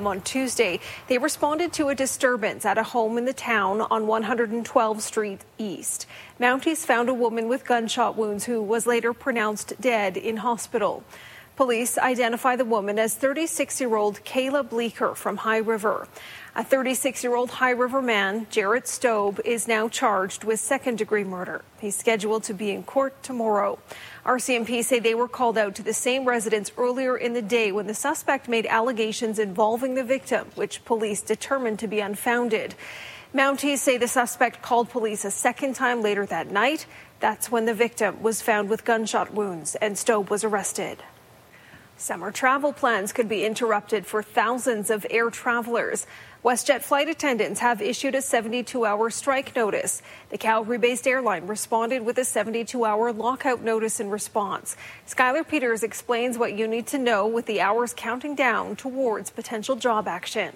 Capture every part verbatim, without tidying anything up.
a.m. on Tuesday, they responded to a disturbance at a home in the town on one hundred twelfth Street East. Mounties found a woman with gunshot wounds who was later pronounced dead in hospital. Police identify the woman as thirty-six-year-old Kayla Bleeker from High River. A thirty-six-year-old High River man, Jarrett Stobe, is now charged with second-degree murder. He's scheduled to be in court tomorrow. R C M P say they were called out to the same residence earlier in the day when the suspect made allegations involving the victim, which police determined to be unfounded. Mounties say the suspect called police a second time later that night. That's when the victim was found with gunshot wounds and Stobe was arrested. Summer travel plans could be interrupted for thousands of air travelers. WestJet flight attendants have issued a seventy-two hour strike notice. The Calgary-based airline responded with a seventy-two hour lockout notice in response. Skylar Peters explains what you need to know with the hours counting down towards potential job action.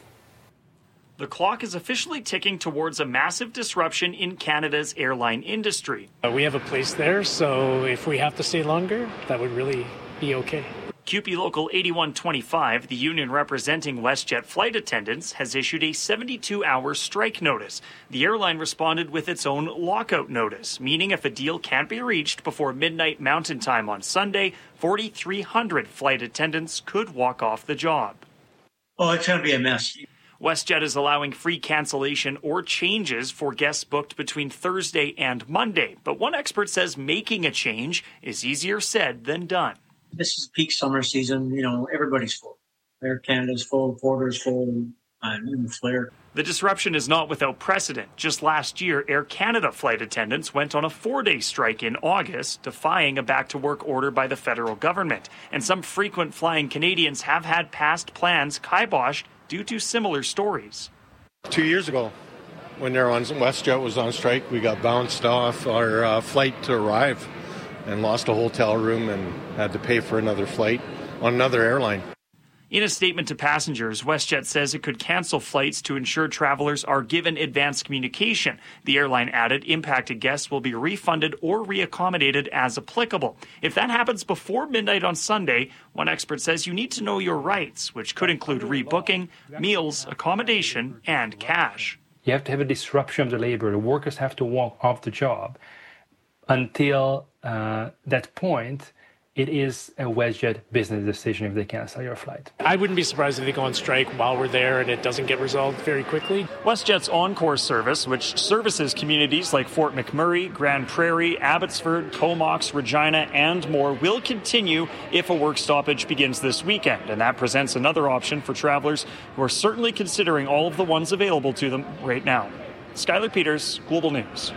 The clock is officially ticking towards a massive disruption in Canada's airline industry. Uh, we have a place there, so if we have to stay longer, that would really be okay. C U P E Local eighty-one twenty-five, the union representing WestJet flight attendants, has issued a seventy-two hour strike notice. The airline responded with its own lockout notice, meaning if a deal can't be reached before midnight Mountain Time on Sunday, forty-three hundred flight attendants could walk off the job. Oh, it's going to be a mess. WestJet is allowing free cancellation or changes for guests booked between Thursday and Monday, but one expert says making a change is easier said than done. This is peak summer season. You know, everybody's full. Air Canada's full, Porter's full, and even Flair. The disruption is not without precedent. Just last year, Air Canada flight attendants went on a four-day strike in August, defying a back-to-work order by the federal government. And some frequent flying Canadians have had past plans kiboshed due to similar stories. Two years ago, when they're on WestJet was on strike, we got bounced off our uh, flight to arrive and lost a hotel room and had to pay for another flight on another airline. In a statement to passengers, WestJet says it could cancel flights to ensure travelers are given advance communication. The airline added impacted guests will be refunded or reaccommodated as applicable. If that happens before midnight on Sunday, one expert says you need to know your rights, which could include rebooking, meals, accommodation, and cash. You have to have a disruption of the labor. The workers have to walk off the job. Until uh, that point, it is a WestJet business decision if they cancel your flight. I wouldn't be surprised if they go on strike while we're there and it doesn't get resolved very quickly. WestJet's Encore service, which services communities like Fort McMurray, Grand Prairie, Abbotsford, Comox, Regina, and more, will continue if a work stoppage begins this weekend. And that presents another option for travelers who are certainly considering all of the ones available to them right now. Skylar Peters, Global News.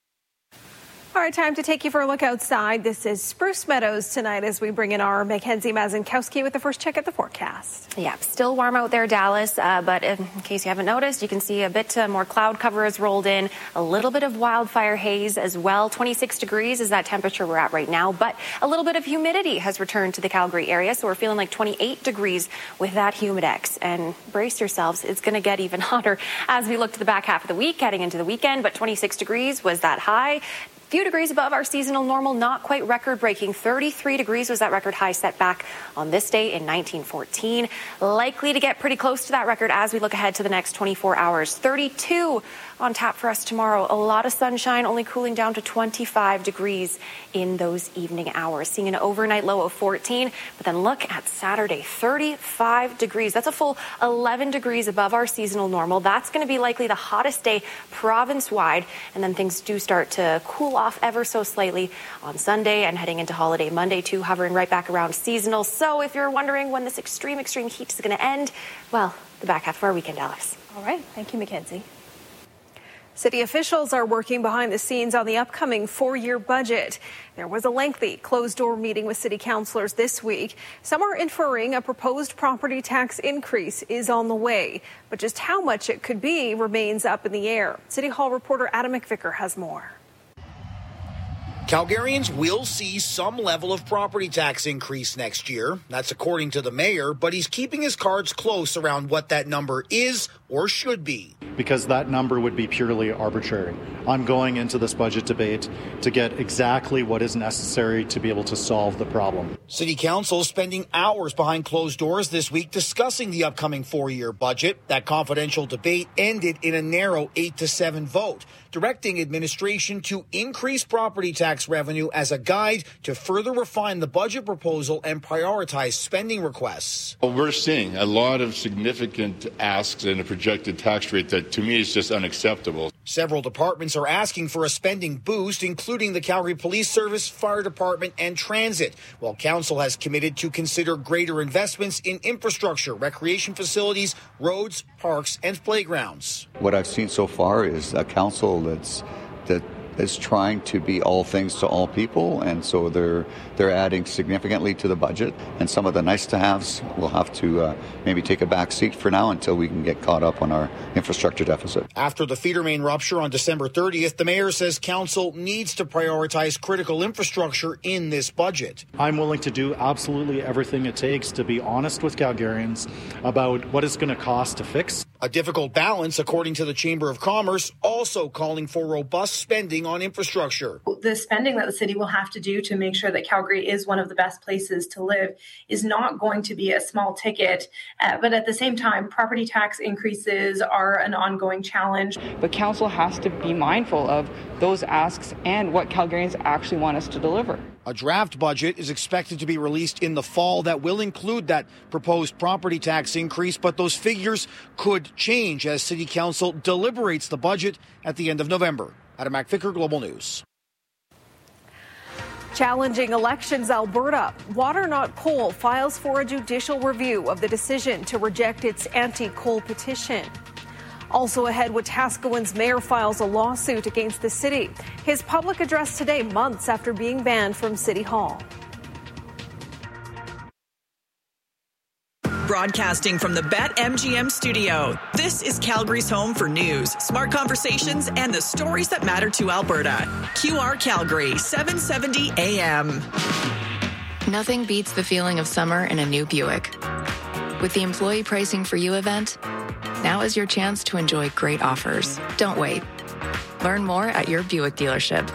All right, time to take you for a look outside. This is Spruce Meadows tonight as we bring in our Mackenzie Mazinkowski with the first check at the forecast. Yeah, still warm out there, Dallas, uh, but in case you haven't noticed, you can see a bit uh, more cloud cover has rolled in, a little bit of wildfire haze as well. twenty-six degrees is that temperature we're at right now, but a little bit of humidity has returned to the Calgary area, so we're feeling like twenty-eight degrees with that humidex. And brace yourselves, it's going to get even hotter as we look to the back half of the week, heading into the weekend, but twenty-six degrees was that high. Few degrees above our seasonal normal, not quite record-breaking. thirty-three degrees was that record high set back on this day in nineteen fourteen. Likely to get pretty close to that record as we look ahead to the next twenty-four hours. thirty-two on tap for us tomorrow. A lot of sunshine, only cooling down to twenty-five degrees in those evening hours. Seeing an overnight low of fourteen, but then look at Saturday, thirty-five degrees. That's a full eleven degrees above our seasonal normal. That's going to be likely the hottest day province-wide, and then things do start to cool off ever so slightly on Sunday and heading into holiday Monday too, hovering right back around seasonal. So if you're wondering when this extreme, extreme heat is going to end, well, the back half of our weekend, Alex. All right. Thank you, Mackenzie. City officials are working behind the scenes on the upcoming four-year budget. There was a lengthy closed-door meeting with city councillors this week. Some are inferring a proposed property tax increase is on the way, but just how much it could be remains up in the air. City Hall reporter Adam McVicker has more. Calgarians will see some level of property tax increase next year. That's according to the mayor, but he's keeping his cards close around what that number is or should be. Because that number would be purely arbitrary. I'm going into this budget debate to get exactly what is necessary to be able to solve the problem. City Council spending hours behind closed doors this week discussing the upcoming four-year budget. That confidential debate ended in a narrow eight to seven vote, directing administration to increase property tax revenue as a guide to further refine the budget proposal and prioritize spending requests. Well, we're seeing a lot of significant asks and a projected tax rate that to me is just unacceptable. Several departments are asking for a spending boost, including the Calgary Police Service, Fire Department, and Transit, while Council has committed to consider greater investments in infrastructure, recreation facilities, roads, parks, and playgrounds. What I've seen so far is a council that's that is trying to be all things to all people, and so they're they're adding significantly to the budget, and some of the nice-to-haves will have to uh, maybe take a back seat for now until we can get caught up on our infrastructure deficit. After the feeder main rupture on December thirtieth, the mayor says council needs to prioritize critical infrastructure in this budget. I'm willing to do absolutely everything it takes to be honest with Calgarians about what it's going to cost to fix. A difficult balance, according to the Chamber of Commerce, also calling for robust spending on infrastructure. The spending that the city will have to do to make sure that Calgary is one of the best places to live is not going to be a small ticket. Uh, but at the same time, property tax increases are an ongoing challenge. But council has to be mindful of those asks and what Calgarians actually want us to deliver. A draft budget is expected to be released in the fall that will include that proposed property tax increase, but those figures could change as City Council deliberates the budget at the end of November. Adam McVicker, Global News. Challenging Elections Alberta. Water Not Coal files for a judicial review of the decision to reject its anti-coal petition. Also ahead, Wetaskiwin's mayor files a lawsuit against the city. His public address today, months after being banned from City Hall. Broadcasting from the BetMGM studio, this is Calgary's home for news, smart conversations, and the stories that matter to Alberta. Q R Calgary, seven seventy A M. Nothing beats the feeling of summer in a new Buick. With the Employee Pricing for You event, now is your chance to enjoy great offers. Don't wait. Learn more at your Buick dealership.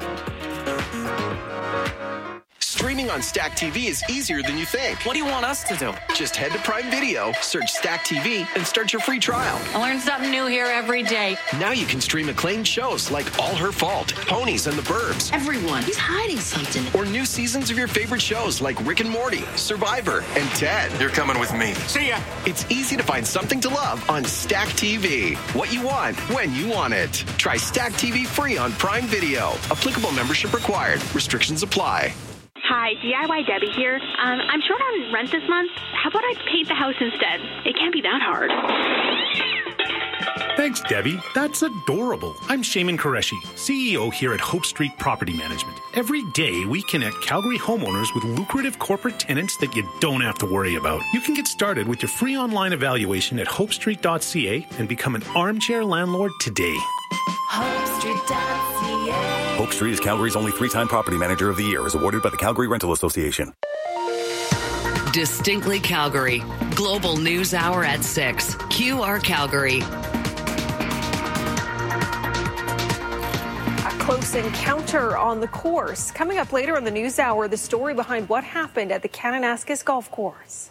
Streaming on Stack T V is easier than you think. What do you want us to do? Just head to Prime Video, search Stack T V, and start your free trial. I learn something new here every day. Now you can stream acclaimed shows like All Her Fault, Ponies and the Burbs. Everyone, he's hiding something. Or new seasons of your favorite shows like Rick and Morty, Survivor, and Ted. You're coming with me. See ya. It's easy to find something to love on Stack T V. What you want, when you want it. Try Stack T V free on Prime Video. Applicable membership required. Restrictions apply. Hi, D I Y Debbie here. Um, I'm short on rent this month. How about I paint the house instead? It can't be that hard. Thanks, Debbie. That's adorable. I'm Shaman Qureshi, C E O here at Hope Street Property Management. Every day, we connect Calgary homeowners with lucrative corporate tenants that you don't have to worry about. You can get started with your free online evaluation at hope street dot c a and become an armchair landlord today. hope street dot c a Hope Street is Calgary's only three-time property manager of the year, as awarded by the Calgary Rental Association. Distinctly Calgary. Global News Hour at six. Q R Calgary. A close encounter on the course. Coming up later in the News Hour, the story behind what happened at the Kananaskis Golf Course.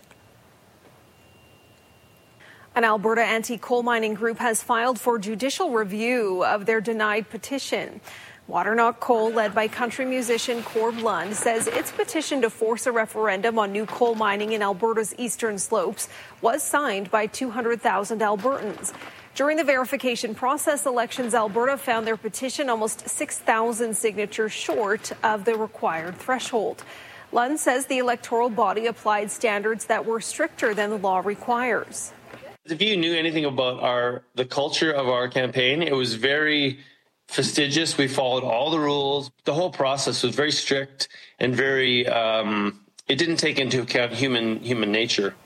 An Alberta anti-coal mining group has filed for judicial review of their denied petition. Water Not Coal, led by country musician Corb Lund, says its petition to force a referendum on new coal mining in Alberta's eastern slopes was signed by two hundred thousand Albertans. During the verification process, Elections Alberta found their petition almost six thousand signatures short of the required threshold. Lund says the electoral body applied standards that were stricter than the law requires. If you knew anything about our the culture of our campaign, it was very fastidious. We followed all the rules. The whole process was very strict and very, um, it didn't take into account human human nature.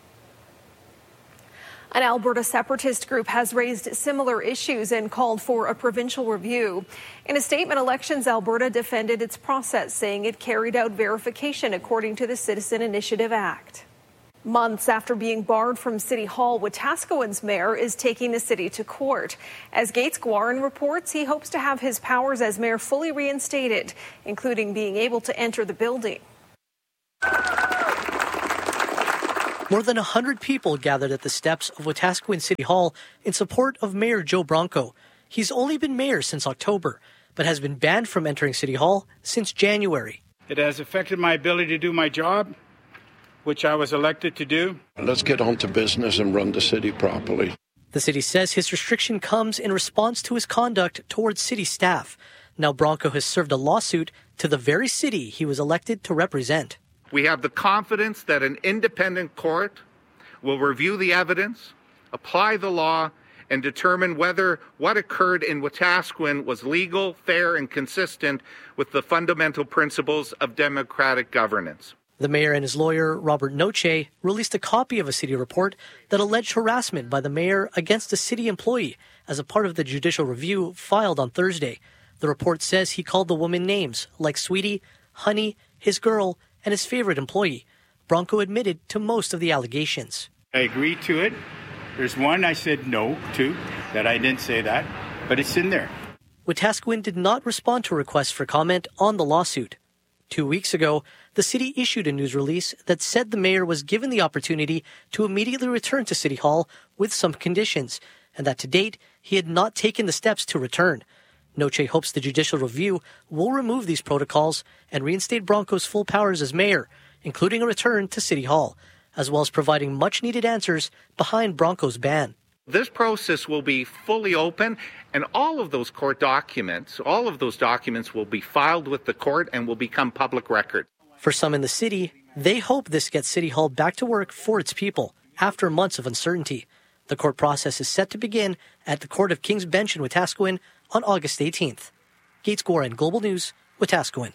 An Alberta separatist group has raised similar issues and called for a provincial review. In a statement, Elections Alberta defended its process, saying it carried out verification according to the Citizen Initiative Act. Months after being barred from City Hall, Wetaskiwin's mayor is taking the city to court. As Gates Guarin reports, he hopes to have his powers as mayor fully reinstated, including being able to enter the building. More than one hundred people gathered at the steps of Wetaskiwin City Hall in support of Mayor Joe Bronco. He's only been mayor since October, but has been banned from entering City Hall since January. It has affected my ability to do my job, which I was elected to do. Let's get on to business and run the city properly. The city says his restriction comes in response to his conduct towards city staff. Now Bronco has served a lawsuit to the very city he was elected to represent. We have the confidence that an independent court will review the evidence, apply the law, and determine whether what occurred in Wetaskiwin was legal, fair, and consistent with the fundamental principles of democratic governance. The mayor and his lawyer, Robert Noche, released a copy of a city report that alleged harassment by the mayor against a city employee as a part of the judicial review filed on Thursday. The report says he called the woman names like Sweetie, Honey, his girl, and his favorite employee. Bronco admitted to most of the allegations. I agreed to it. There's one I said no to, that I didn't say that, but it's in there. Wetaskiwin did not respond to requests for comment on the lawsuit. Two weeks ago, the city issued a news release that said the mayor was given the opportunity to immediately return to City Hall with some conditions, and that to date, he had not taken the steps to return. Noche hopes the judicial review will remove these protocols and reinstate Bronco's full powers as mayor, including a return to City Hall, as well as providing much-needed answers behind Bronco's ban. This process will be fully open, and all of those court documents, all of those documents will be filed with the court and will become public record. For some in the city, they hope this gets City Hall back to work for its people after months of uncertainty. The court process is set to begin at the Court of King's Bench in Wetaskiwin on August eighteenth. Gates Guarin, Global News, Wetaskiwin.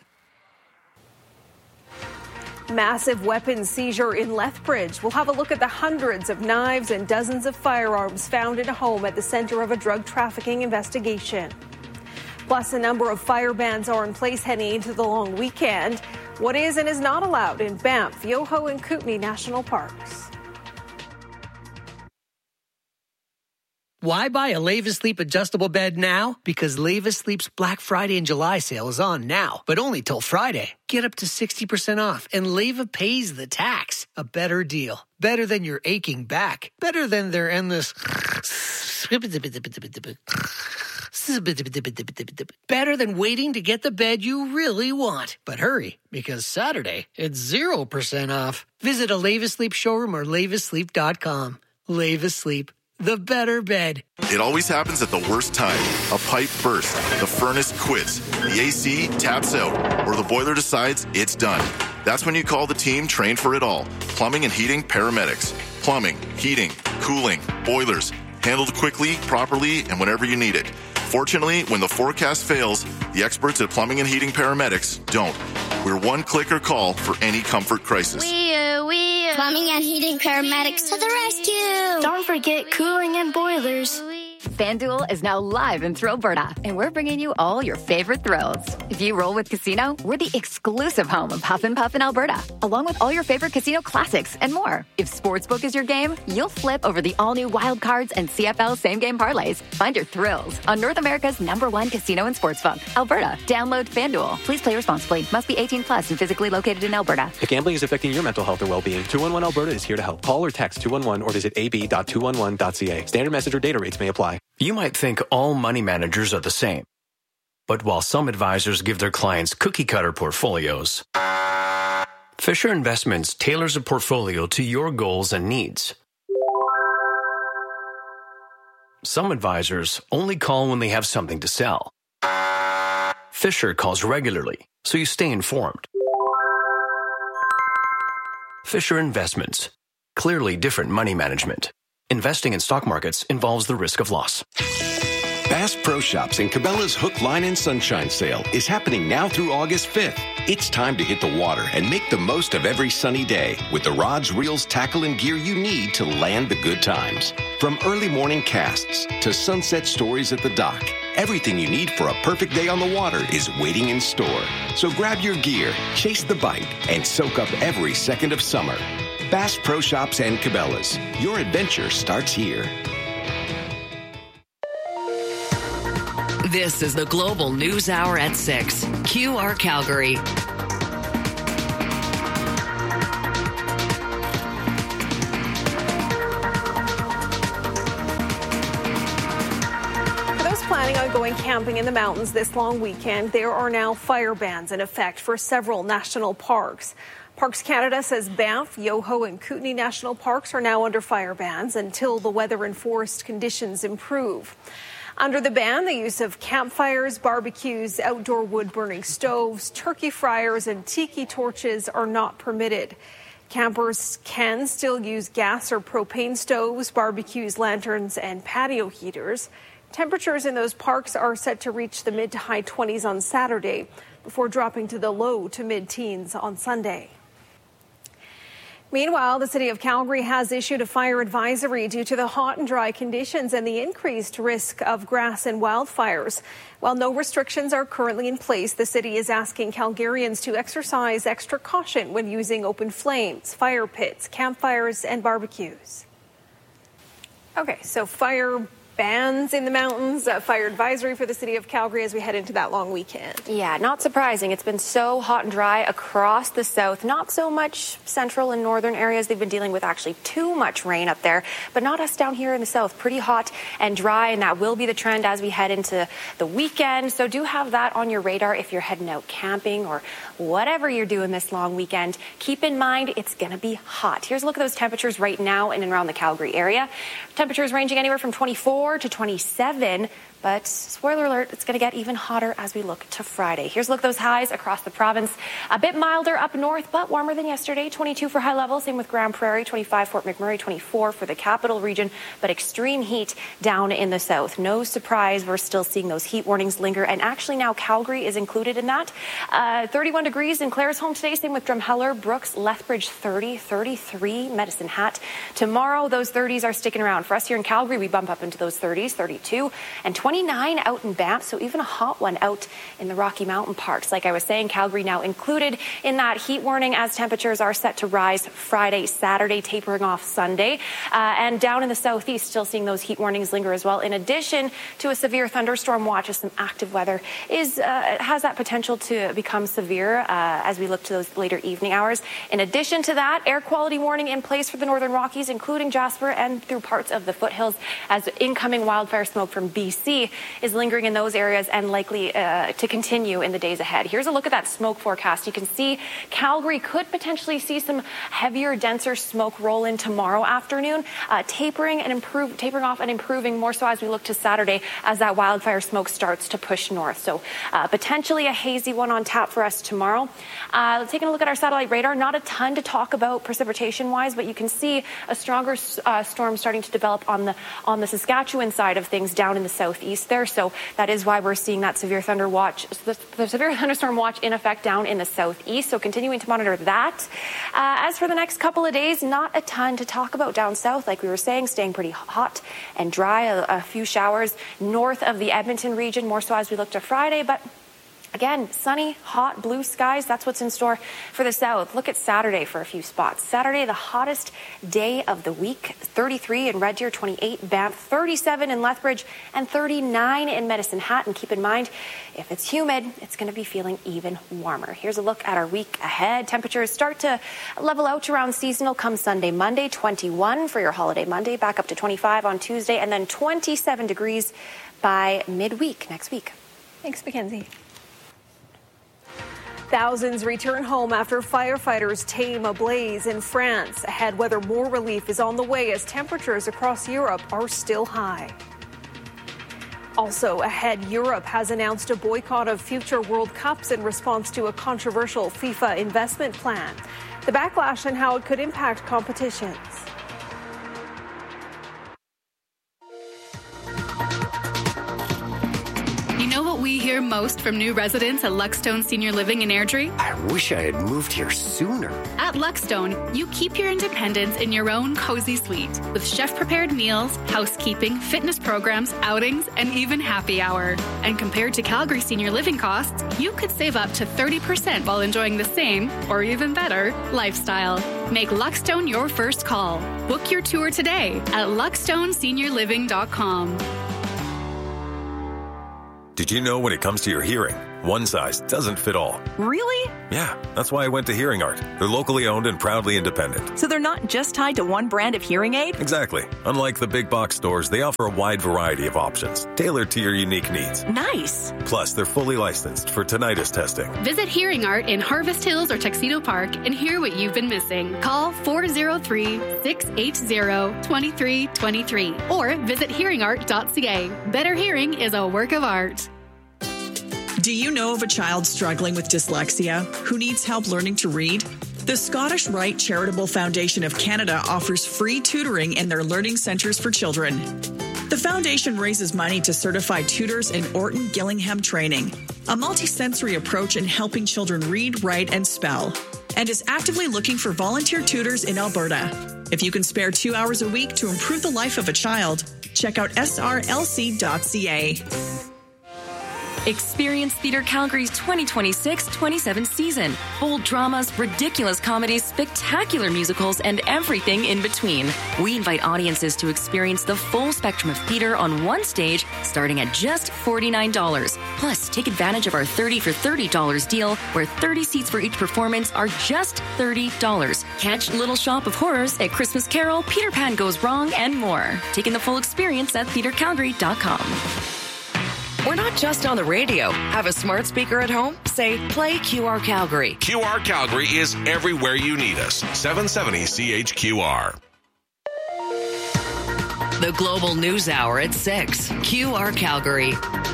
Massive weapons seizure in Lethbridge. We'll have a look at the hundreds of knives and dozens of firearms found in a home at the center of a drug trafficking investigation. Plus, a number of fire bans are in place heading into the long weekend. What is and is not allowed in Banff, Yoho, and Kootenay National Parks. Why buy a Leva Sleep adjustable bed now? Because Leva Sleep's Black Friday and July sale is on now, but only till Friday. Get up to sixty percent off, and Leva pays the tax. A better deal. Better than your aching back. Better than their endless... Better than waiting to get the bed you really want. But hurry, because Saturday, it's zero percent off. Visit a Leva Sleep showroom or leva sleep dot com. Leva Sleep. The better bed. It always happens at the worst time. A pipe bursts, the furnace quits, the A C taps out, or the boiler decides it's done. That's when you call the team trained for it all. Plumbing and heating paramedics. Plumbing, heating, cooling, boilers. Handled quickly, properly, and whenever you need it. Fortunately, when the forecast fails, the experts at Plumbing and Heating Paramedics don't. We're one click or call for any comfort crisis. Wee-oo, wee-oo. Plumbing and Heating Paramedics to the rescue. Don't forget cooling and boilers. FanDuel is now live in Thrillberta, and we're bringing you all your favorite thrills. If you roll with Casino, we're the exclusive home of Huff and Puff in Alberta, along with all your favorite casino classics and more. If Sportsbook is your game, you'll flip over the all-new Wild Cards and C F L same-game parlays. Find your thrills on North America's number one casino and sportsbook, Alberta. Download FanDuel. Please play responsibly. Must be eighteen plus and physically located in Alberta. If gambling is affecting your mental health or well-being, two one one Alberta is here to help. Call or text two one one or visit a b dot two one one dot c a. Standard message or data rates may apply. You might think all money managers are the same. But while some advisors give their clients cookie-cutter portfolios, Fisher Investments tailors a portfolio to your goals and needs. Some advisors only call when they have something to sell. Fisher calls regularly, so you stay informed. Fisher Investments. Clearly different money management. Investing in stock markets involves the risk of loss. Bass Pro Shops and Cabela's Hook, Line, and Sunshine sale is happening now through August fifth. It's time to hit the water and make the most of every sunny day with the rods, reels, tackle, and gear you need to land the good times. From early morning casts to sunset stories at the dock, everything you need for a perfect day on the water is waiting in store. So grab your gear, chase the bite, and soak up every second of summer. Bass Pro Shops and Cabela's. Your adventure starts here. This is the Global News Hour at six. Q R Calgary. Planning on going camping in the mountains this long weekend, there are now fire bans in effect for several national parks. Parks Canada says Banff, Yoho and Kootenay National Parks are now under fire bans until the weather and forest conditions improve. Under the ban, the use of campfires, barbecues, outdoor wood-burning stoves, turkey fryers and tiki torches are not permitted. Campers can still use gas or propane stoves, barbecues, lanterns and patio heaters. Temperatures in those parks are set to reach the mid to high twenties on Saturday before dropping to the low to mid-teens on Sunday. Meanwhile, the city of Calgary has issued a fire advisory due to the hot and dry conditions and the increased risk of grass and wildfires. While no restrictions are currently in place, the city is asking Calgarians to exercise extra caution when using open flames, fire pits, campfires and barbecues. Okay, so fire bans in the mountains, a fire advisory for the city of Calgary as we head into that long weekend. Yeah, not surprising. It's been so hot and dry across the south. Not so much central and northern areas. They've been dealing with actually too much rain up there, but not us down here in the south. Pretty hot and dry, and that will be the trend as we head into the weekend. So do have that on your radar if you're heading out camping or whatever you're doing this long weekend. Keep in mind it's going to be hot. Here's a look at those temperatures right now in and around the Calgary area. Temperatures ranging anywhere from twenty-four to twenty-seven, but spoiler alert, it's going to get even hotter as we look to Friday. Here's a look at those highs across the province. A bit milder up north, but warmer than yesterday. twenty-two for high level, same with Grand Prairie, twenty-five Fort McMurray, twenty-four for the capital region, but extreme heat down in the south. No surprise, we're still seeing those heat warnings linger, and actually now Calgary is included in that. Uh, thirty-one degrees in Claresholm today, same with Drumheller, Brooks, Lethbridge, thirty, thirty-three, Medicine Hat. Tomorrow, those thirties are sticking around. For us here in Calgary, we bump up into those thirties, thirty-two, and twenty-nine out in Banff, so even a hot one out in the Rocky Mountain Parks. Like I was saying, Calgary now included in that heat warning as temperatures are set to rise Friday, Saturday, tapering off Sunday. Uh, and down in the southeast, still seeing those heat warnings linger as well. In addition to a severe thunderstorm watch as some active weather is uh, has that potential to become severe uh, as we look to those later evening hours. In addition to that, air quality warning in place for the Northern Rockies, including Jasper and through parts of the foothills, as incoming wildfire smoke from B C is lingering in those areas and likely uh, to continue in the days ahead. Here's a look at that smoke forecast. You can see Calgary could potentially see some heavier, denser smoke roll in tomorrow afternoon, uh, tapering and improve, tapering off and improving more so as we look to Saturday as that wildfire smoke starts to push north. So uh, potentially a hazy one on tap for us tomorrow. Uh, taking a look at our satellite radar, not a ton to talk about precipitation-wise, but you can see a stronger uh, storm starting to develop on the on the Saskatchewan side of things down in the southeast there. So that is why we're seeing that severe thunder watch, the, the severe thunderstorm watch in effect down in the southeast. So continuing to monitor that. Uh, as for the next couple of days, not a ton to talk about down south. Like we were saying, staying pretty hot and dry. A, a few showers north of the Edmonton region, more so as we look to Friday, but again, sunny, hot, blue skies. That's what's in store for the south. Look at Saturday for a few spots. Saturday, the hottest day of the week. thirty-three in Red Deer, twenty-eight Banff, thirty-seven in Lethbridge, and thirty-nine in Medicine Hat. And keep in mind, if it's humid, it's going to be feeling even warmer. Here's a look at our week ahead. Temperatures start to level out around seasonal come Sunday, Monday, twenty-one for your holiday Monday, back up to twenty-five on Tuesday, and then twenty-seven degrees by midweek next week. Thanks, Mackenzie. Thousands return home after firefighters tame a blaze in France. Ahead, whether more relief is on the way as temperatures across Europe are still high. Also ahead, Europe has announced a boycott of future World Cups in response to a controversial FIFA investment plan. The backlash and how it could impact competitions. You know what we hear most from new residents at Luckstone Senior Living in Airdrie? I wish I had moved here sooner. At Luckstone, you keep your independence in your own cozy suite with chef-prepared meals, housekeeping, fitness programs, outings, and even happy hour. And compared to Calgary Senior Living costs, you could save up to thirty percent while enjoying the same, or even better, lifestyle. Make Luckstone your first call. Book your tour today at luckstone senior living dot com. Did you know when it comes to your hearing, one size doesn't fit all? Really? Yeah, that's why I went to Hearing Art. They're locally owned and proudly independent. So they're not just tied to one brand of hearing aid? Exactly. Unlike the big box stores, they offer a wide variety of options, tailored to your unique needs. Nice. Plus, they're fully licensed for tinnitus testing. Visit Hearing Art in Harvest Hills or Tuxedo Park and hear what you've been missing. Call four oh three, six eight zero, two three two three or visit hearing art dot c a. Better hearing is a work of art. Do you know of a child struggling with dyslexia who needs help learning to read? The Scottish Rite Charitable Foundation of Canada offers free tutoring in their learning centres for children. The foundation raises money to certify tutors in Orton Gillingham training, a multisensory approach in helping children read, write, and spell, and is actively looking for volunteer tutors in Alberta. If you can spare two hours a week to improve the life of a child, check out s r l c dot c a. Experience Theatre Calgary's twenty twenty-six twenty-seven season. Bold dramas, ridiculous comedies, spectacular musicals, and everything in between. We invite audiences to experience the full spectrum of theatre on one stage, starting at just forty-nine dollars. Plus, take advantage of our thirty for thirty dollars deal, where thirty seats for each performance are just thirty dollars. Catch Little Shop of Horrors, A Christmas Carol, Peter Pan Goes Wrong, and more. Taking the full experience at theatre calgary dot com. We're not just on the radio. Have a smart speaker at home? Say, play Q R Calgary. Q R Calgary is everywhere you need us. seven seventy C H Q R. The Global News Hour at six. Q R Calgary.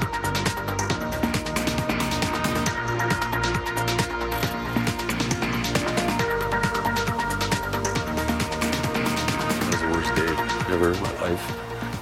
That was the worst day ever in my life.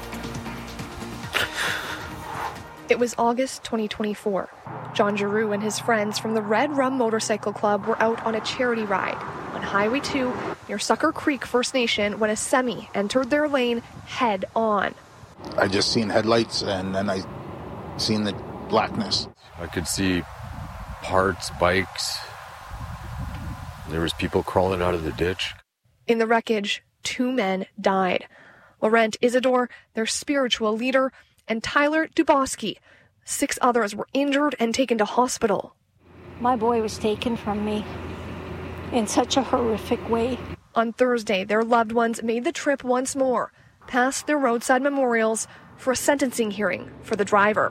It was August twenty twenty-four. John Giroux and his friends from the Red Rum Motorcycle Club were out on a charity ride on Highway two near Sucker Creek First Nation when a semi entered their lane head on. I just seen headlights and then I seen the blackness. I could see parts, bikes. There was people crawling out of the ditch. In the wreckage, two men died. Laurent Isidore, their spiritual leader, and Tyler Dubosky. Six others were injured and taken to hospital. My boy was taken from me in such a horrific way. On Thursday, their loved ones made the trip once more, past their roadside memorials, for a sentencing hearing for the driver.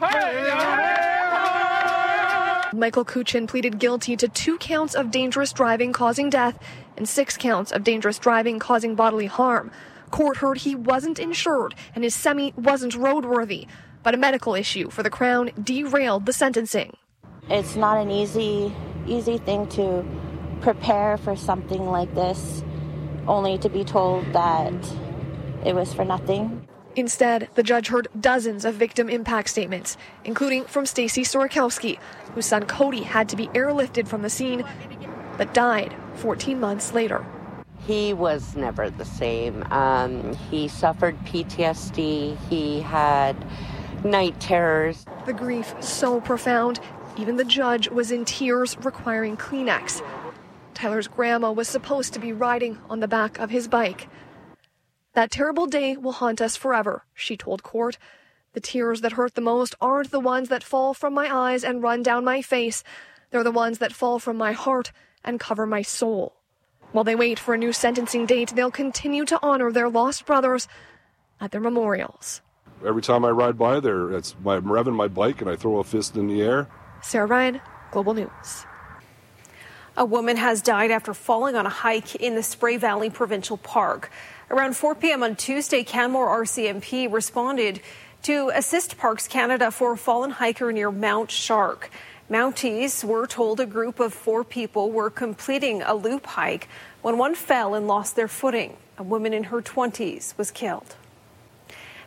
Michael Kuchin pleaded guilty to two counts of dangerous driving causing death and six counts of dangerous driving causing bodily harm. Court heard he wasn't insured and his semi wasn't roadworthy, but a medical issue for the Crown derailed the sentencing. It's not an easy, easy thing to prepare for something like this, only to be told that it was for nothing. Instead, the judge heard dozens of victim impact statements, including from Stacy Sorokowski, whose son Cody had to be airlifted from the scene, but died fourteen months later. He was never the same. Um, he suffered P T S D. He had night terrors. The grief so profound, even the judge was in tears, requiring Kleenex. Tyler's grandma was supposed to be riding on the back of his bike. That terrible day will haunt us forever, she told court. The tears that hurt the most aren't the ones that fall from my eyes and run down my face. They're the ones that fall from my heart and cover my soul. While they wait for a new sentencing date, they'll continue to honor their lost brothers at their memorials. Every time I ride by there, it's my, I'm revving my bike and I throw a fist in the air. Sarah Ryan, Global News. A woman has died after falling on a hike in the Spray Valley Provincial Park. Around four p.m. on Tuesday, Canmore R C M P responded to assist Parks Canada for a fallen hiker near Mount Shark. Mounties were told a group of four people were completing a loop hike when one fell and lost their footing. A woman in her twenties was killed.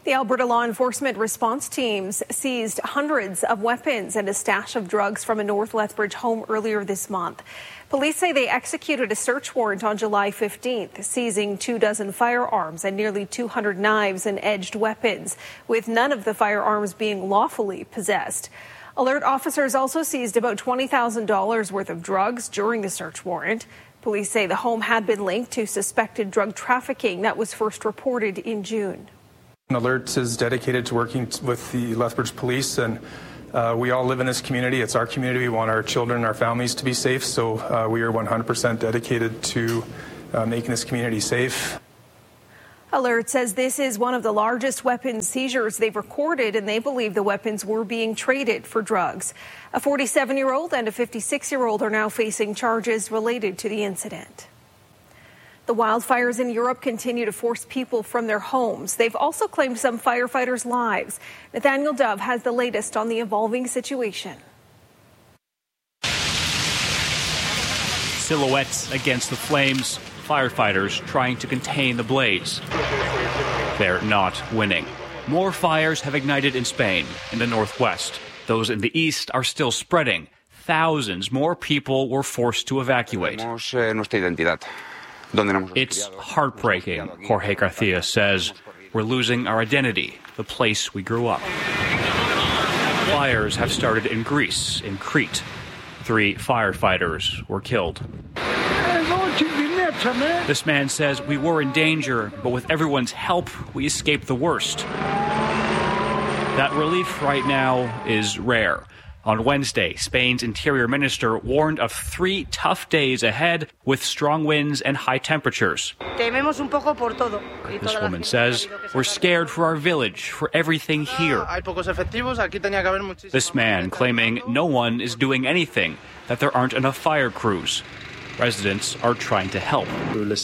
The Alberta Law Enforcement response teams seized hundreds of weapons and a stash of drugs from a North Lethbridge home earlier this month. Police say they executed a search warrant on July fifteenth, seizing two dozen firearms and nearly two hundred knives and edged weapons, with none of the firearms being lawfully possessed. Alert officers also seized about twenty thousand dollars worth of drugs during the search warrant. Police say the home had been linked to suspected drug trafficking that was first reported in June. Alert is dedicated to working with the Lethbridge Police, and uh, we all live in this community. It's our community. We want our children and our families to be safe, so uh, we are one hundred percent dedicated to uh, making this community safe. Alert says this is one of the largest weapons seizures they've recorded, and they believe the weapons were being traded for drugs. A forty-seven-year-old and a fifty-six-year-old are now facing charges related to the incident. The wildfires in Europe continue to force people from their homes. They've also claimed some firefighters' lives. Nathaniel Dove has the latest on the evolving situation. Silhouettes against the flames, firefighters trying to contain the blaze. They're not winning. More fires have ignited in Spain, in the northwest. Those in the east are still spreading. Thousands more people were forced to evacuate. It's heartbreaking, Jorge Garcia says. We're losing our identity, the place we grew up. Fires have started in Greece, in Crete. Three firefighters were killed. This man says we were in danger, but with everyone's help, we escaped the worst. That relief right now is rare. On Wednesday, Spain's interior minister warned of three tough days ahead with strong winds and high temperatures. This woman says, we're scared for our village, for everything here. This man claiming no one is doing anything, that there aren't enough fire crews. Residents are trying to help. The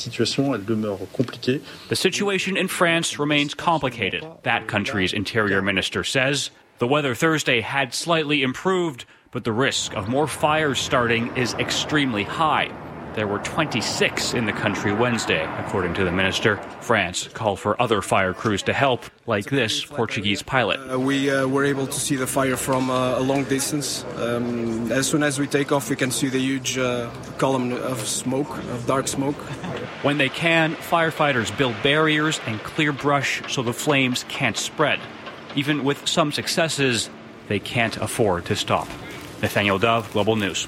situation in France remains complicated, that country's interior minister says. The weather Thursday had slightly improved, but the risk of more fires starting is extremely high. There were twenty-six in the country Wednesday, according to the minister. France called for other fire crews to help, like this Portuguese pilot. Uh, we uh, were able to see the fire from uh, a long distance. Um, as soon as we take off, we can see the huge uh, column of smoke, of dark smoke. When they can, firefighters build barriers and clear brush so the flames can't spread. Even with some successes, they can't afford to stop. Nathaniel Dove, Global News.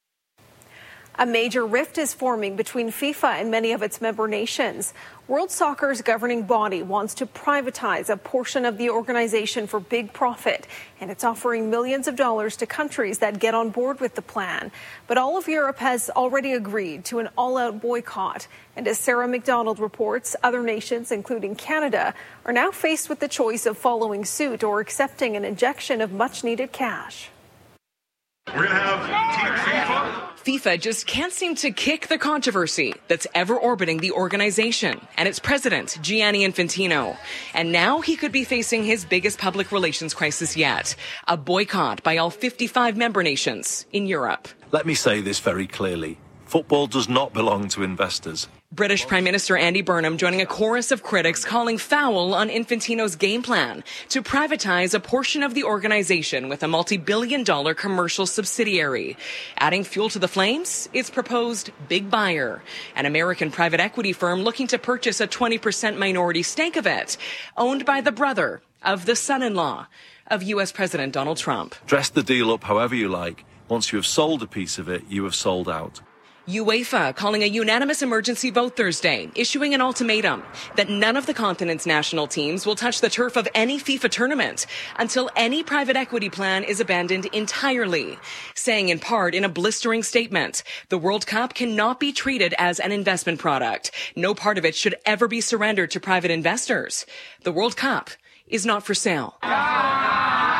A major rift is forming between FIFA and many of its member nations. World Soccer's governing body wants to privatize a portion of the organization for big profit, and it's offering millions of dollars to countries that get on board with the plan. But all of Europe has already agreed to an all-out boycott. And as Sarah McDonald reports, other nations, including Canada, are now faced with the choice of following suit or accepting an injection of much-needed cash. We're going to have Team FIFA. FIFA just can't seem to kick the controversy that's ever orbiting the organization and its president, Gianni Infantino. And now he could be facing his biggest public relations crisis yet, a boycott by all fifty-five member nations in Europe. Let me say this very clearly. Football does not belong to investors. British Prime Minister Andy Burnham joining a chorus of critics calling foul on Infantino's game plan to privatize a portion of the organization with a multi-billion dollar commercial subsidiary. Adding fuel to the flames, its proposed big buyer, an American private equity firm looking to purchase a twenty percent minority stake of it, owned by the brother of the son-in-law of U S President Donald Trump. Dress the deal up however you like. Once you have sold a piece of it, you have sold out. UEFA calling a unanimous emergency vote Thursday, issuing an ultimatum that none of the continent's national teams will touch the turf of any FIFA tournament until any private equity plan is abandoned entirely, saying in part in a blistering statement, the World Cup cannot be treated as an investment product. No part of it should ever be surrendered to private investors. The World Cup is not for sale.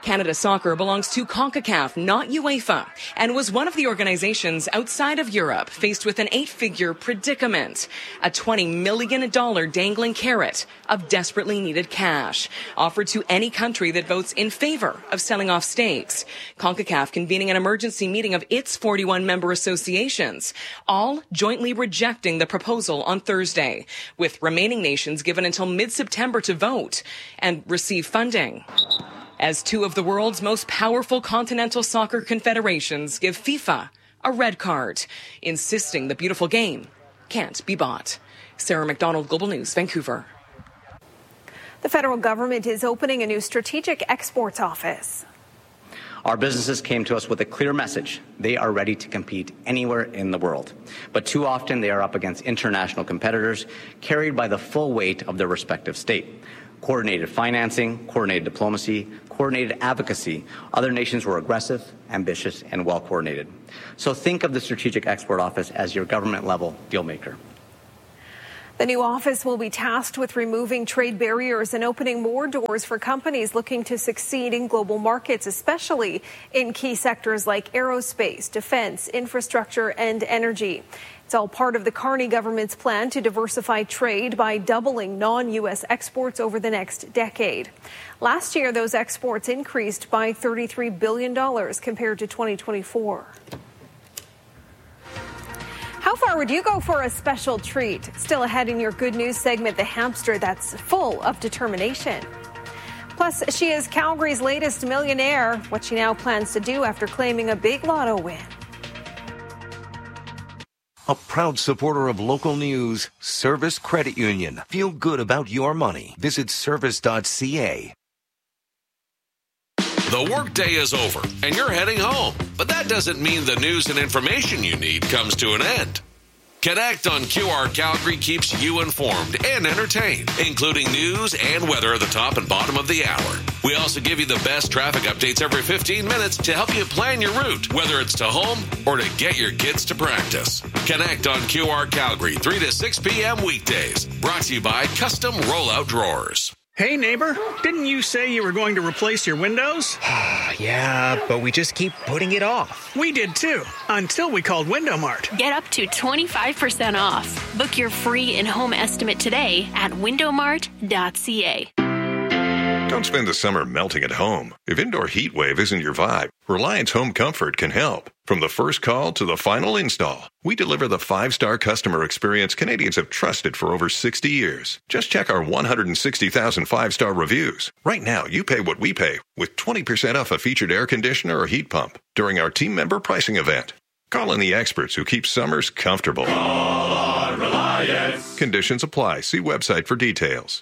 Canada Soccer belongs to CONCACAF, not UEFA, and was one of the organizations outside of Europe faced with an eight-figure predicament, a twenty million dollars dangling carrot of desperately needed cash offered to any country that votes in favor of selling off stakes. CONCACAF convening an emergency meeting of its forty-one member associations, all jointly rejecting the proposal on Thursday, with remaining nations given until mid-September to vote and receive funding. As two of the world's most powerful continental soccer confederations give FIFA a red card, insisting the beautiful game can't be bought. Sarah McDonald, Global News, Vancouver. The federal government is opening a new strategic exports office. Our businesses came to us with a clear message. They are ready to compete anywhere in the world. But too often they are up against international competitors carried by the full weight of their respective state. Coordinated financing, coordinated diplomacy, coordinated advocacy. Other nations were aggressive, ambitious, and well coordinated. So think of the Strategic Export Office as your government-level dealmaker. The new office will be tasked with removing trade barriers and opening more doors for companies looking to succeed in global markets, especially in key sectors like aerospace, defense, infrastructure, and energy. It's all part of the Carney government's plan to diversify trade by doubling non-U S exports over the next decade. Last year, those exports increased by thirty-three billion dollars compared to twenty twenty-four. How far would you go for a special treat? Still ahead in your good news segment, the hamster that's full of determination. Plus, she is Calgary's latest millionaire, what she now plans to do after claiming a big lotto win. A proud supporter of local news, Service Credit Union. Feel good about your money. Visit service dot c a. The workday is over and you're heading home, but that doesn't mean the news and information you need comes to an end. Connect on Q R Calgary keeps you informed and entertained, including news and weather at the top and bottom of the hour. We also give you the best traffic updates every fifteen minutes to help you plan your route, whether it's to home or to get your kids to practice. Connect on Q R Calgary, three to six p.m. weekdays. Brought to you by Custom Rollout Drawers. Hey, neighbor, didn't you say you were going to replace your windows? Yeah, but we just keep putting it off. We did too, until we called Window Mart. Get up to twenty-five percent off. Book your free in-home estimate today at window mart dot c a. Don't spend the summer melting at home. If indoor heat wave isn't your vibe, Reliance Home Comfort can help. From the first call to the final install, we deliver the five-star customer experience Canadians have trusted for over sixty years. Just check our one hundred sixty thousand five-star reviews. Right now, you pay what we pay with twenty percent off a featured air conditioner or heat pump during our team member pricing event. Call in the experts who keep summers comfortable. Call on Reliance. Conditions apply. See website for details.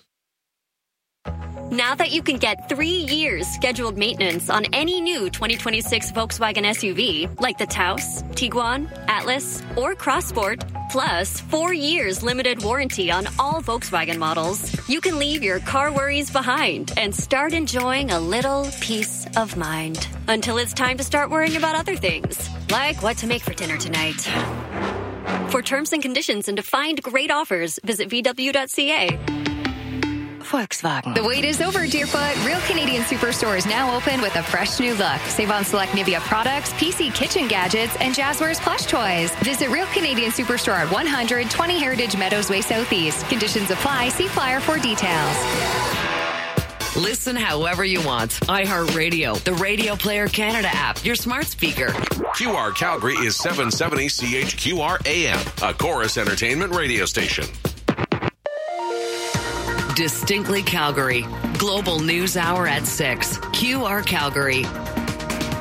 Now that you can get three years scheduled maintenance on any new twenty twenty-six Volkswagen S U V, like the Taos, Tiguan, Atlas, or Crossport, plus four years limited warranty on all Volkswagen models, you can leave your car worries behind and start enjoying a little peace of mind. Until it's time to start worrying about other things, like what to make for dinner tonight. For terms and conditions and to find great offers, visit v w dot c a. Volkswagen. The wait is over, Deerfoot. Real Canadian Superstore is now open with a fresh new look. Save on select Nivea products, P C kitchen gadgets, and Jazzwares plush toys. Visit Real Canadian Superstore at one hundred twenty Heritage Meadows Way Southeast. Conditions apply. See flyer for details. Listen however you want. iHeartRadio, the Radio Player Canada app, your smart speaker. Q R Calgary is seven seventy C H Q R A M, a Chorus Entertainment radio station. Distinctly Calgary. Global News Hour at six. Q R Calgary.